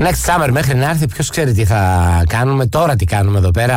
Next summer, μέχρι να έρθει, ποιος ξέρει τι θα κάνουμε. Τώρα τι κάνουμε εδώ πέρα,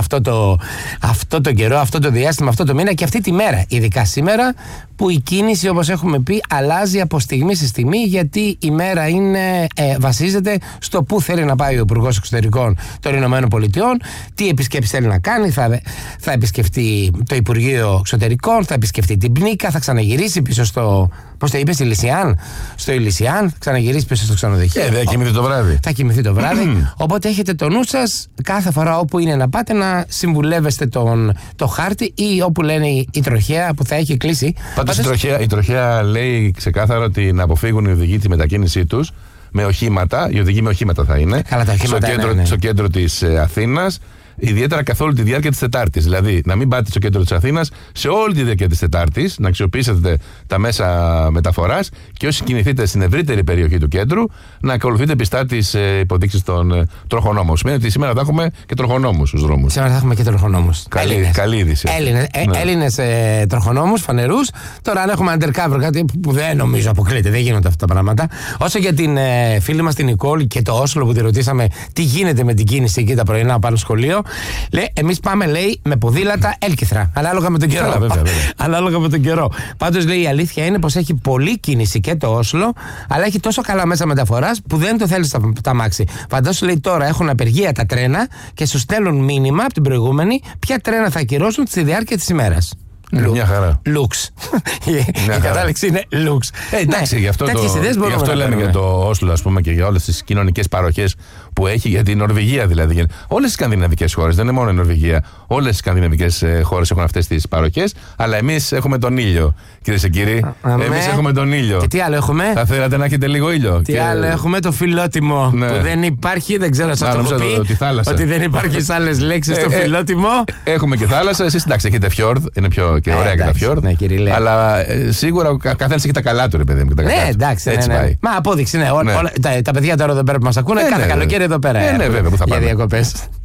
αυτό το καιρό, αυτό το διάστημα, αυτό το μήνα και αυτή τη μέρα. Ειδικά σήμερα που η κίνηση, όπως έχουμε πει, αλλάζει από στιγμή σε στιγμή, γιατί η μέρα βασίζεται στο πού θέλει να πάει ο Υπουργός Εξωτερικών των Ηνωμένων Πολιτειών, τι επισκέψεις θέλει να κάνει. Θα επισκεφτεί το Υπουργείο Εξωτερικών, θα επισκεφτεί την Πνίκα, θα ξαναγυρίσει πίσω στο. Πώς το είπες, Ηλισιάν? Στο Ηλισιάν, ξαναγυρίσει πίσω στο ξενοδοχείο. Θα κοιμηθεί το βράδυ. Θα κοιμηθεί το βράδυ. Οπότε έχετε το νου σας κάθε φορά όπου είναι να πάτε να συμβουλεύεστε το χάρτη ή όπου λένε η τροχέα που θα έχει κλείσει. Πάντως η τροχέα λέει ξεκάθαρα ότι να αποφύγουν οι οδηγοί τη μετακίνησή τους με οχήματα. Οι οδηγοί με οχήματα θα είναι. Καλά, τα οχήματα στο κέντρο της Αθήνας. Ιδιαίτερα καθ' όλη τη διάρκεια της Τετάρτης. Δηλαδή, να μην πάτε στο κέντρο της Αθήνας σε όλη τη διάρκεια της Τετάρτης, να αξιοποιήσετε τα μέσα μεταφοράς και όσοι κινηθείτε στην ευρύτερη περιοχή του κέντρου, να ακολουθείτε πιστά τις υποδείξεις των τροχονόμων. Σημαίνει ότι σήμερα θα έχουμε και τροχονόμους στους δρόμους. Σήμερα θα έχουμε και τροχονόμους. Καλή είδηση. Έλληνες τροχονόμους, φανερούς. Τώρα, αν έχουμε undercover, κάτι που δεν νομίζω αποκλείται, δεν γίνονται αυτά τα πράγματα. Όσο για την φίλη μας την Νικόλ και το Όσλο που τη ρωτήσαμε τι γίνεται με την κίνηση εκεί τα πρωινά πάνω στο σχολείο. Λέει, εμείς πάμε, λέει, με ποδήλατα έλκυθρα. Ανάλογα με τον καιρό. Βέβαια. Ανάλογα με τον καιρό. Πάντως, λέει, η αλήθεια είναι πως έχει πολλή κίνηση και το Όσλο, αλλά έχει τόσο καλά μέσα μεταφοράς που δεν το θέλει στα μάξι. Φαντάσου, λέει, τώρα έχουν απεργία τα τρένα και σου στέλνουν μήνυμα από την προηγούμενη ποια τρένα θα ακυρώσουν στη διάρκεια της ημέρας. Μια χαρά. Λουξ. Η κατάληξη είναι λουξ. Εντάξει, γι' αυτό λέμε για το Όσλο, ας πούμε, και για όλες τις κοινωνικές παροχές που έχει, για την Νορβηγία δηλαδή. Όλες οι σκανδιναβικές χώρες, δεν είναι μόνο η Νορβηγία. Όλες οι σκανδιναβικές χώρες έχουν αυτές τις παροχές, αλλά εμείς έχουμε τον ήλιο. Κυρίες και κύριοι, εμείς έχουμε τον ήλιο. Και τι άλλο έχουμε? Θα θέλατε να έχετε λίγο ήλιο? Τι άλλο έχουμε? Το φιλότιμο. Ναι. Που δεν υπάρχει, δεν ξέρω αν σας το έχω πει. Ότι δεν υπάρχει σε άλλες λέξεις το φιλότιμο. Έχουμε και θάλασσα. Εσείς εντάξει, έχετε φιόρδ, είναι πιο και ωραία και τα φιόρδ. Ναι, αλλά σίγουρα ο καθένας έχει τα καλά του, ρε παιδί μου. Ναι, εντάξει. Έτσι πάει. Μα απόδειξη, ναι. Τα παιδιά τώρα εδώ πέρα που μας ακούνε, κάθε καλοκαίρι εδώ πέρα. Ναι, βέβαια, που θα πάμε. Για διακοπές.